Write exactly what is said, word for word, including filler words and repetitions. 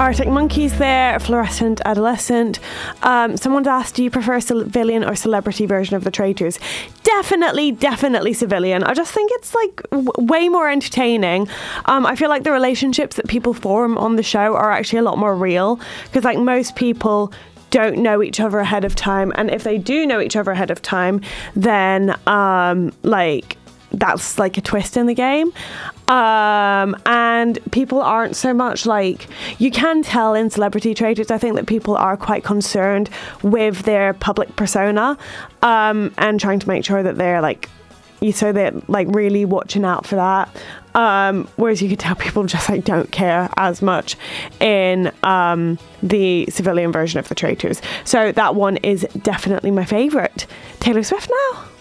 Arctic Monkeys there, Fluorescent Adolescent. Um, someone's asked, do you prefer civilian or celebrity version of The Traitors? Definitely, definitely civilian. I just think it's like w- way more entertaining. Um, I feel like the relationships that people form on the show are actually a lot more real, because like most people don't know each other ahead of time, and if they do know each other ahead of time, then um, like that's like a twist in the game. Um, and people aren't so much like, you can tell in Celebrity Traitors, I think that people are quite concerned with their public persona, um, and trying to make sure that they're like, you so they're like really watching out for that. Um, whereas you could tell people just like don't care as much in um, the civilian version of The Traitors. So that one is definitely my favourite. Taylor Swift now.